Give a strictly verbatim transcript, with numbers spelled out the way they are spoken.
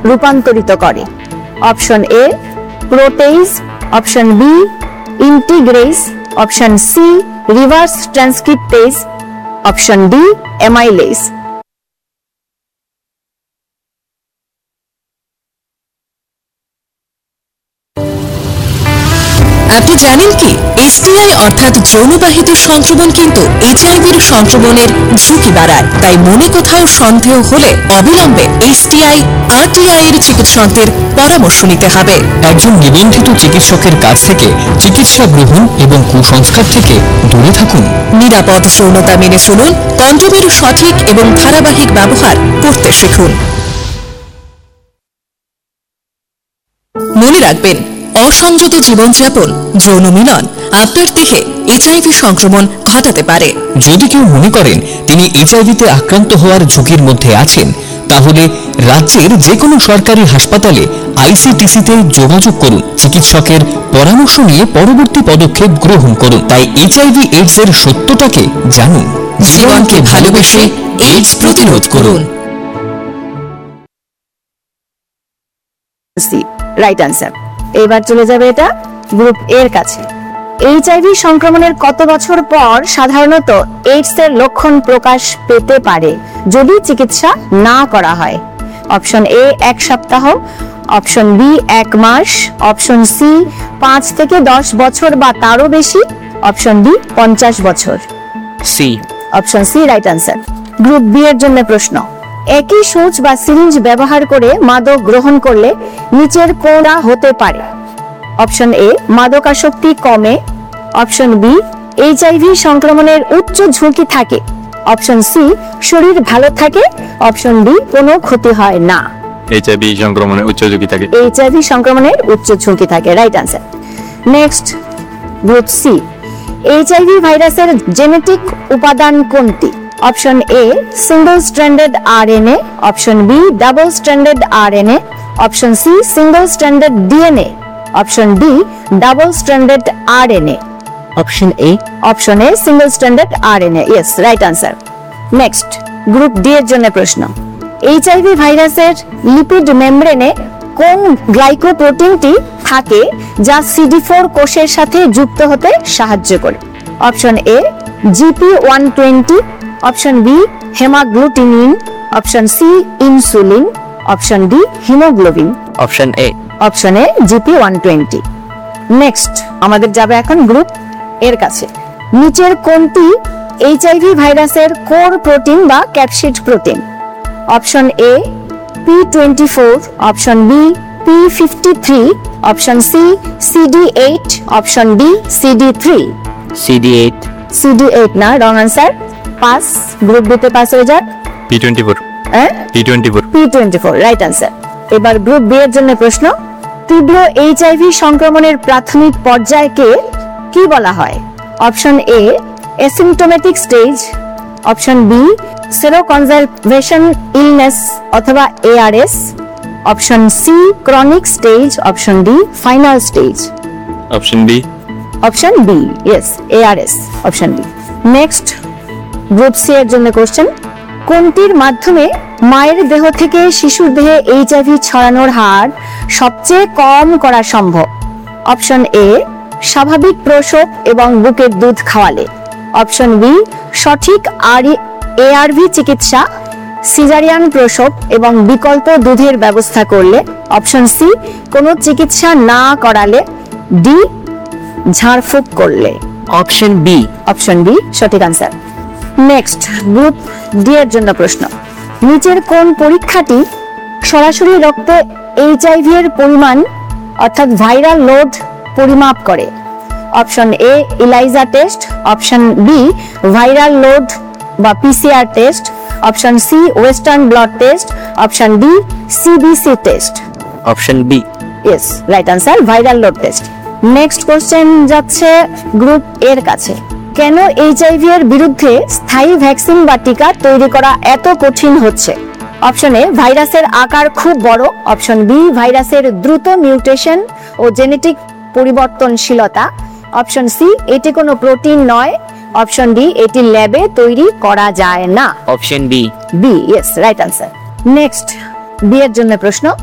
রূপান্তরিত করে? Option A প্রোটেজ, option B ইন্টিগ্রেজ, option C reverse transcriptase, option D amylase. আপনি জানেন কি এসটিআই অর্থাৎ যৌনবাহিত সংক্রমণ কিন্তু এইচআইভির সংক্রমণের ঝুঁকি বাড়ায়। তাই মনে কোথাও সন্দেহ হলে অবিলম্বে এসটিআই আরটিআই এর চিকিৎসকদের পরামর্শ নিতে হবে। একজন নিবন্ধিত চিকিৎসকের কাছ থেকে চিকিৎসা গ্রহণ এবং কুসংস্কার থেকে দূরে থাকুন। নিরাপদ যৌনতা মেনে চলুন, কন্ডোমের সঠিক এবং ধারাবাহিক ব্যবহার করতে শিখুন। মনে রাখবেন, অসংযত জীবনযাপন, যৌন মিলন আপনার দেহে এইচআইভি সংক্রমণ ঘটাতে পারে। যদি কেউ মনে করেন তিনি এইচআইভিতে আক্রান্ত হওয়ার ঝুঁকির মধ্যে আছেন, তাহলে রাজ্যের যে কোনো সরকারি হাসপাতালে আইসিটিসিতে যোগাযোগ করুন। চিকিৎসকের পরামর্শ নিয়ে পরবর্তী পদক্ষেপ গ্রহণ করুন। তাই এইচআইভি এইডস এর সত্যটাকে জানুন। জীবনকে ভালোবেসে এইডস প্রতিরোধ করুন। C right answer. এবার চলে যাবে এটা গ্রুপ এর কাছে। এইচআইভি সংক্রমণের কত বছর পর সাধারণত এইডস এর লক্ষণ প্রকাশ পেতে পারে যদি চিকিৎসা না করা হয়? অপশন এ এক সপ্তাহ, অপশন বি এক মাস, অপশন সি পাঁচ থেকে দশ বছর বা তারও বেশি, অপশন ডি পঞ্চাশ বছর। C option C right answer. Group B এর জন্য প্রশ্ন, একই সূচ বা সিরিঞ্জ ব্যবহার করে মাদক গ্রহণ করলে নিচের কোনটা হতে পারে? অপশন এ মাদকাসক্তি কমে, অপশন বি এইচআইভি সংক্রমণের উচ্চ ঝুঁকি থাকে, অপশন সি শরীর ভালো থাকে, অপশন ডি কোনো ক্ষতি হয় না। এইচআইভি সংক্রমণের উচ্চ ঝুঁকি থাকে। এইচআইভি সংক্রমণের উচ্চ ঝুঁকি থাকে, right answer. Next group C, HIV ভাইরাসের জেনেটিক উপাদান কোনটি? Option a single stranded RNA, option B double stranded RNA, option C single stranded DNA, option D double stranded RNA. Option A option a single stranded RNA, yes right answer. Next group D এর জন্য প্রশ্ন, HIV ভাইরাসের lipid মেমব্রেনে কোন গ্লাইকোপ্রোটিনটি থাকে যা CD four কোষের সাথে যুক্ত হতে সাহায্য করে? Option A GP one twenty, option B haemagglutinin, option C insulin, option D haemoglobin. Option A option A GP one twenty. Next আমাদের যাবে এখন গ্রুপ এর কাছে। নিচের কোনটি এইচআইভি ভাইরাসের কোর প্রোটিন বা capsid protein? Option A P twenty four, option B P fifty three, option C CD eight, option D CD three. CD eight. CD eight না, wrong answer. Pass, group B তে pass হয়ে যাক। P twenty four. হ্যাঁ P twenty four. P twenty four right answer. এবার group B এর জন্য প্রশ্ন, তীব্র এইচআইভি সংক্রমণের প্রাথমিক পর্যায়কে কি বলা হয়? Option A asymptomatic stage, option B সেরোকনজারভেশন illness অথবা ARS, option C chronic stage, option D final stage. Option B. Option B, yes ARS, option B. Next group C এর জন্য কোশ্চেন, কোনটির মাধ্যমে মায়ের দেহ থেকে শিশুর দেহে এইচআইভি ছড়ানোর হার সবচেয়ে কম করা সম্ভব? অপশন এ স্বাভাবিক প্রসব এবং বুকের দুধ খাওয়ালে, অপশন বি সঠিক এআরভি চিকিৎসা, সিজারিয়ান প্রসব এবং বিকল্প দুধের ব্যবস্থা করলে, অপশন সি কোনো চিকিৎসা না করালে, ডি ঝাড়ফুঁক করলে। Option B. অপশন বি সঠিক আনসার। নেক্সট গ্রুপ ডি এর জন্য প্রশ্ন, নিচের কোন পরীক্ষাটি সরাসরি রক্তে এইচআইভি এর পরিমাণ অর্থাৎ ভাইরাল লোড পরিমাপ করে? Option A ইলাইজা test, option B viral load বা PCR test, option C western blood test, option D CBC test. Option B. Yes right answer, viral load test. Next question যাচ্ছে group এর কাছে, কেন HIV এর বিরুদ্ধে স্থায়ী ভ্যাকসিন বা টিকা তৈরি করা এত কঠিন হচ্ছে? অপশন এ ভাইরাসের আকার খুব বড়, অপশন বি ভাইরাসের দ্রুত মিউটেশন ও জেনেটিক পরিবর্তনশীলতা, অপশন সি এটি কোনো প্রোটিন নয়, অপশন ডি এটি ল্যাবে তৈরি করা যায় না। Option B. B, yes right answer. Next B এর জন্য প্রশ্ন,